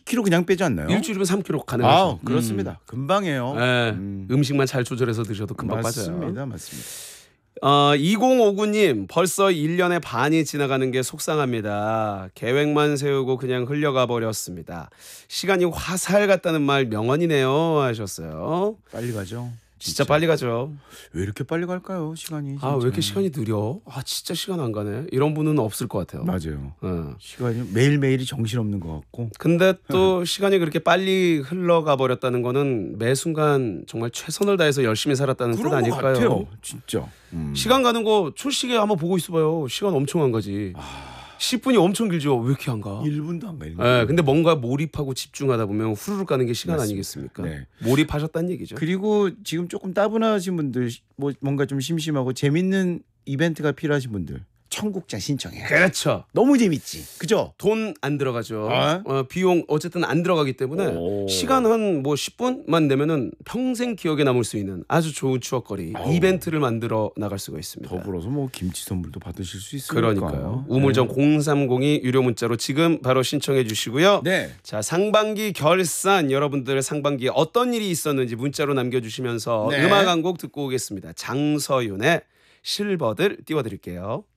10kg 그냥 빼지 않나요? 일주일이면 3kg 가능하죠. 그렇습니다. 금방이에요. 네. 음식만 잘 조절해서 드셔도 금방 빠져요. 맞습니다. 2059님 벌써 1년의 반이 지나가는 게 속상합니다. 계획만 세우고 그냥 흘려가 버렸습니다. 시간이 화살 같다는 말 명언이네요 하셨어요. 빨리 가죠. 진짜 빨리 가죠. 왜 이렇게 빨리 갈까요? 시간이. 진짜. 왜 이렇게 시간이 느려? 진짜 시간 안 가네. 이런 분은 없을 것 같아요. 맞아요. 어. 시간이 매일매일이 정신없는 것 같고. 근데 또 시간이 그렇게 빨리 흘러가 버렸다는 거는 매 순간 정말 최선을 다해서 열심히 살았다는 뜻 그런 것 아닐까요? 같아요. 진짜. 시간 가는 거 초시계 한번 보고 있어봐요. 시간 엄청 안 가지. 10분이 엄청 길죠. 왜 이렇게 안 가? 1분도 안 가요. 네, 근데 뭔가 몰입하고 집중하다 보면 후루룩 가는 게 시간 맞습니다. 아니겠습니까? 네. 몰입하셨다는 얘기죠. 그리고 지금 조금 따분하신 분들, 뭔가 좀 심심하고 재밌는 이벤트가 필요하신 분들, 청국장 신청해요. 그렇죠. 너무 재밌지, 그죠? 돈 안 들어가죠. 아? 비용 어쨌든 안 들어가기 때문에 오. 시간 한 10분만 내면은 평생 기억에 남을 수 있는 아주 좋은 추억거리 이벤트를 만들어 나갈 수가 있습니다. 더불어서 김치 선물도 받으실 수 있으니까. 그러니까요. 우물정 0302 유료 문자로 지금 바로 신청해 주시고요. 네. 자, 상반기 결산 여러분들 상반기에 어떤 일이 있었는지 문자로 남겨주시면서 네. 음악 한 곡 듣고 오겠습니다. 장서윤의 실버들 띄워드릴게요.